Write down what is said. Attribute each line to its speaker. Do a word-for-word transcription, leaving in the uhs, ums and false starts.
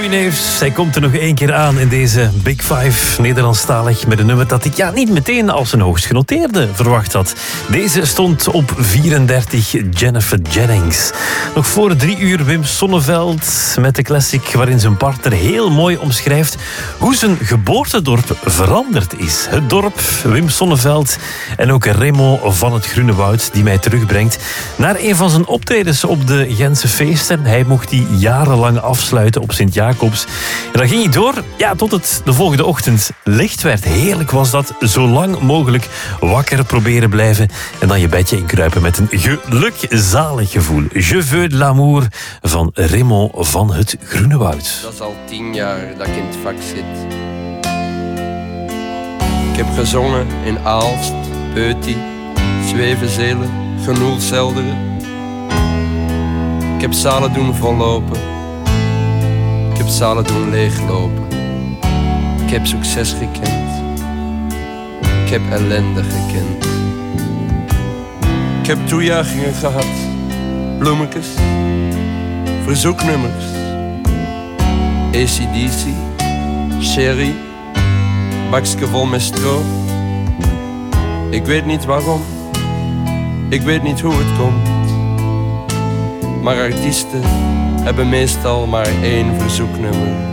Speaker 1: Neefs. Hij komt er nog één keer aan in deze Big Five, Nederlandstalig, met een nummer dat ik ja, niet meteen als een hoogst genoteerde verwacht had. Deze stond op vierendertig, Jennifer Jennings. Nog voor drie uur Wim Sonneveld met de classic waarin zijn partner heel mooi omschrijft hoe zijn geboortedorp veranderd is. Het dorp, Wim Sonneveld en ook Remo van het Groene Woud die mij terugbrengt naar een van zijn optredens op de Gentse feesten. Hij mocht die jarenlang afsluiten op Sint-Jacobs. En dan ging hij door ja, tot het de volgende ochtend licht werd. Heerlijk was dat, zo lang mogelijk wakker proberen blijven en dan je bedje inkruipen met een gelukzalig gevoel. Je veux de l'amour van Remo van het Groene Woud.
Speaker 2: Dat is al tien jaar dat ik in het vak zit. Ik heb gezongen in Aalst, Peuty, Zwevenzelen, Genoelselderen. Ik heb zalen doen vollopen. Ik heb zalen doen leeglopen. Ik heb succes gekend. Ik heb ellende gekend. Ik heb toejuichingen gehad. Bloemetjes. Verzoeknummers. A C D C. Sherry. Bakske vol met stro. Ik weet niet waarom. Ik weet niet hoe het komt. Maar artiesten hebben meestal maar één verzoeknummer.